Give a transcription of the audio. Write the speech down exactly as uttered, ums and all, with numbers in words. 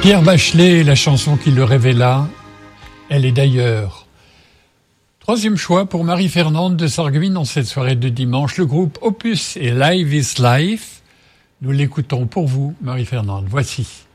Pierre Bachelet, la chanson qui le révéla, elle est d'ailleurs. Troisième choix pour Marie-Fernande de Sarreguemines dans cette soirée de dimanche. Le groupe Opus et Live is Life. Nous l'écoutons pour vous, Marie-Fernande. Voici.